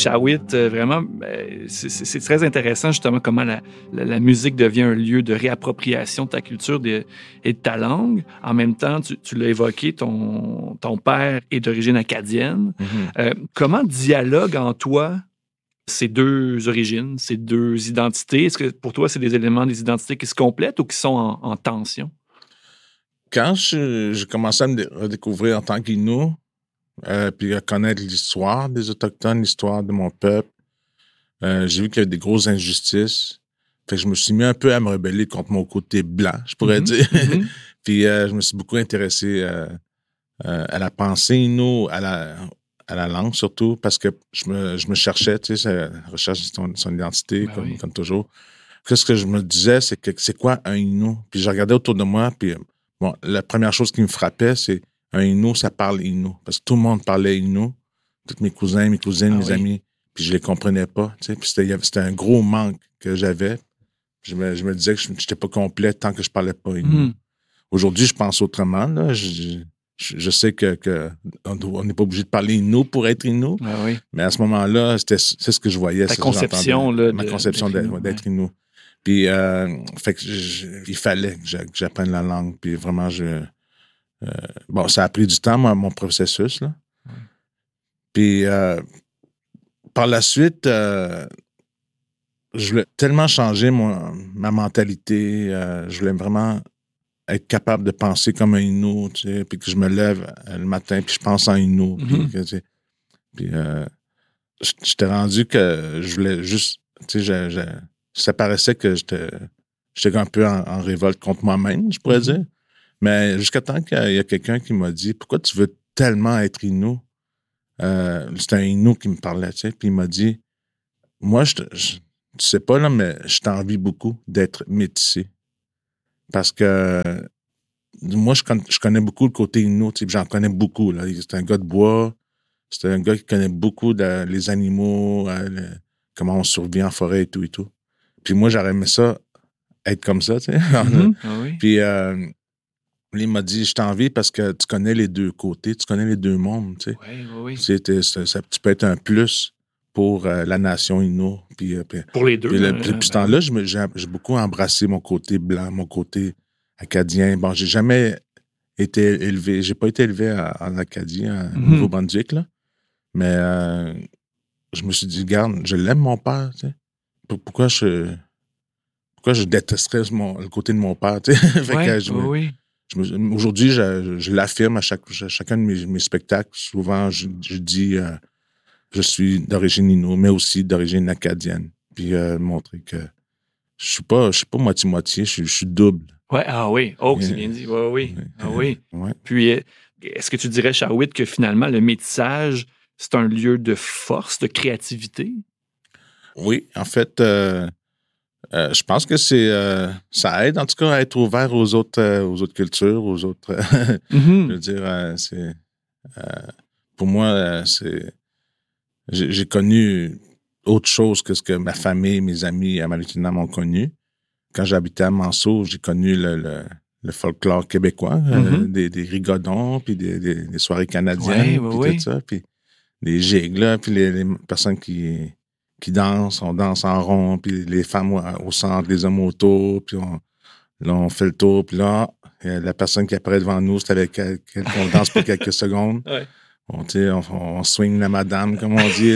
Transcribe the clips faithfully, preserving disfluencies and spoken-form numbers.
Shawit, euh, vraiment, euh, c'est, c'est, c'est très intéressant justement comment la, la, la musique devient un lieu de réappropriation de ta culture de, et de ta langue. En même temps, tu, tu l'as évoqué, ton, ton père est d'origine acadienne. Mm-hmm. Euh, comment dialogue en toi ces deux origines, ces deux identités? Est-ce que pour toi, c'est des éléments des identités qui se complètent ou qui sont en, en tension? Quand je, je commençais à me redécouvrir en tant qu'Innu, euh, puis à connaître l'histoire des Autochtones, l'histoire de mon peuple, euh, j'ai vu qu'il y avait des grosses injustices. Fait que je me suis mis un peu à me rebeller contre mon côté blanc, je pourrais mm-hmm. dire. Mm-hmm. Puis euh, je me suis beaucoup intéressé euh, euh, à la pensée Innu, à la... à la langue surtout, parce que je me, je me cherchais, tu sais, la recherche de son, son identité, ben comme, oui. comme toujours. Qu'est-ce que je me disais, c'est que c'est quoi un Innu? Puis je regardais autour de moi, puis bon, la première chose qui me frappait, c'est un Innu, ça parle Innu. Parce que tout le monde parlait Innu, tous mes cousins, mes cousines, ah, mes oui. amis, puis je les comprenais pas, tu sais. Puis c'était, c'était un gros manque que j'avais. Je me, je me disais que je n'étais pas complet tant que je parlais pas Innu. Mm. Aujourd'hui, je pense autrement, là. Je, je, Je sais que, que on n'est pas obligé de parler Innu pour être Innu, ah oui. mais à ce moment-là, c'était, c'est ce que je voyais. Ta conception, là, ma de, conception d'être, Innu, d'être Innu. Puis, euh, fait que je, il fallait que, que j'apprenne la langue. Puis vraiment, je, euh, bon, ça a pris du temps, moi, mon processus, là. Mm. Puis, euh, par la suite, euh, je voulais tellement changer mon, ma mentalité. Euh, je voulais vraiment être capable de penser comme un Innu, tu sais, puis que je me lève le matin, puis je pense en Innu, mm-hmm. puis, tu sais, puis euh, j'étais rendu que je voulais juste, tu sais, je, je, ça paraissait que j'étais, j'étais un peu en, en révolte contre moi-même, je pourrais mm-hmm. dire, mais jusqu'à temps qu'il y a quelqu'un qui m'a dit, pourquoi tu veux tellement être Innu? Euh, c'était un Innu qui me parlait, tu sais, puis il m'a dit, moi, je, je, tu sais pas, là, mais je t'envie beaucoup d'être métissé. Parce que moi, je connais, je connais beaucoup le côté Innu, j'en connais beaucoup. Là. C'est un gars de bois, c'est un gars qui connaît beaucoup de, les animaux, euh, le, comment on survit en forêt et tout et tout. Puis moi, j'aurais aimé ça, être comme ça, tu sais. Mm-hmm. Ah oui. Puis euh, il m'a dit, je t'envie parce que tu connais les deux côtés, tu connais les deux mondes, tu sais. Oui, oui, oui. C'est, c'est, ça, tu peux être un plus pour euh, la nation Innu. Puis, puis, pour les deux. Puis, le, euh, puis, puis ben ce temps-là, je me, j'ai, j'ai beaucoup embrassé mon côté blanc, mon côté acadien. Bon, j'ai jamais été élevé, j'ai pas été élevé à, en Acadie, à mm-hmm. Nouveau-Brunswick, là. Mais euh, je me suis dit, regarde, je l'aime, mon père, tu sais. Pourquoi je, pourquoi je détesterais mon, le côté de mon père, tu sais. Fait ouais, que je me, oui. je me, aujourd'hui, je, je l'affirme à chaque, à chacun de mes, mes spectacles. Souvent, je, je dis, euh, je suis d'origine Innu, mais aussi d'origine acadienne. Puis euh, montrer que je suis pas, je suis pas moitié-moitié, je, je suis double. Ouais, ah oui. Oh, c'est bien dit. Ouais, oui. Ah oui. Ouais. Puis, est-ce que tu dirais, Shawit, que finalement, le métissage, c'est un lieu de force, de créativité? Oui, en fait, euh, euh, je pense que c'est, euh, ça aide en tout cas à être ouvert aux autres, euh, aux autres cultures, aux autres. Mm-hmm. Je veux dire, euh, c'est, euh, pour moi, euh, c'est, j'ai, j'ai connu autre chose que ce que ma famille, mes amis à Malitina m'ont connu. Quand j'habitais à Manceau, j'ai connu le, le, le folklore québécois, mm-hmm. euh, des, des rigodons, puis des, des, des soirées canadiennes, ouais, puis ouais, tout ça, puis des gigs, là, puis les, les personnes qui, qui dansent, on danse en rond, puis les femmes au, au centre, les hommes autour, puis on, là, on fait le tour, puis là, la personne qui apparaît devant nous, c'est avec elle qu'on danse pour quelques secondes. Ouais. On, on, on swing la madame, comme on dit.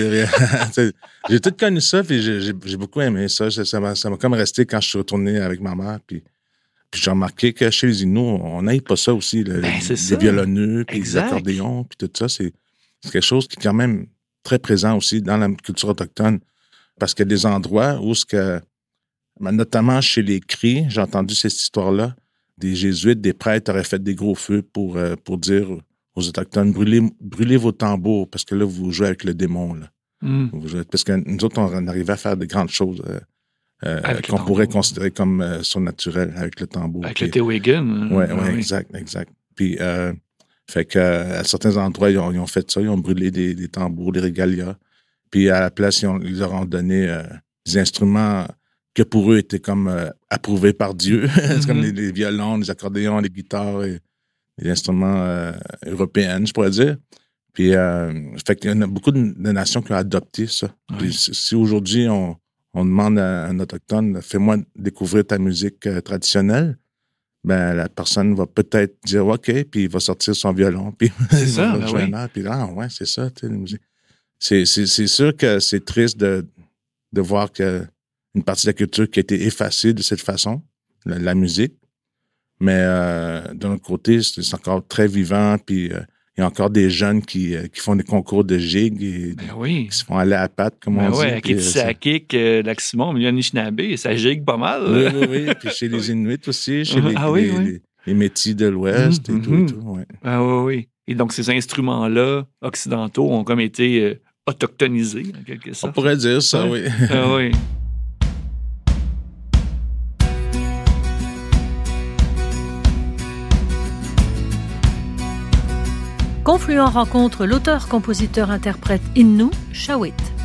J'ai tout connu ça, puis j'ai, j'ai, j'ai beaucoup aimé ça. Ça m'a, ça m'a comme resté quand je suis retourné avec ma mère. Puis, puis j'ai remarqué que chez les Innu, on n'aille pas ça aussi. Le, ben, les ça. violonneux, puis les accordéons, puis tout ça. C'est, c'est quelque chose qui est quand même très présent aussi dans la culture autochtone. Parce qu'il y a des endroits où, ce que, notamment chez les Cris, j'ai entendu cette histoire-là, des jésuites, des prêtres auraient fait des gros feux pour, pour dire aux Autochtones, brûlez, brûlez vos tambours, parce que là, vous jouez avec le démon. Là. Mm. Vous jouez, parce que nous autres, on arrivait à faire de grandes choses euh, euh, qu'on pourrait considérer comme euh, surnaturelles avec le tambour. Avec puis, le Tewigan. Oui, ouais, ouais, oui, exact, exact. Puis, euh, fait que, à certains endroits, ils ont, ils ont fait ça, ils ont brûlé des, des tambours, des régalias. Puis, à la place, ils, ont, ils leur ont donné euh, des instruments que pour eux étaient comme euh, approuvés par Dieu. Mm-hmm. C'est comme les, les violons, les accordéons, les guitares et les instruments euh, européens, je pourrais dire. Puis, euh, fait qu'il y en a beaucoup de, de nations qui ont adopté ça. Oui. Puis, si, si aujourd'hui, on, on demande à un Autochtone, fais-moi découvrir ta musique euh, traditionnelle, ben la personne va peut-être dire OK, puis il va sortir son violon, puis C'est il ça, va ben jouer oui. un air, puis ah ouais, c'est ça, tu sais, la musique. C'est, c'est, c'est sûr que c'est triste de, de voir que une partie de la culture qui a été effacée de cette façon, la, la musique, mais euh, d'un autre côté, c'est, c'est encore très vivant, puis euh, il y a encore des jeunes qui, euh, qui font des concours de gigs et Ben oui. qui se font aller à la patte, comme Ben on ouais, dit. à puis, euh, c'est- Kitisakik, euh, Lac-Simon, au milieu de Anishinaabe, ça gigue pas mal. Oui, oui, oui. Puis chez les Inuits aussi, chez les, Ah oui, les, oui. les, les Métis de l'Ouest Mhm, et tout et mhm. tout, ouais. Ah oui, oui. Et donc, ces instruments-là, occidentaux, ont comme été euh, autochtonisés, en quelque On sorte. pourrait dire ça, Ouais. oui. Ah oui. Confluent rencontre l'auteur-compositeur-interprète Innu, Shawit.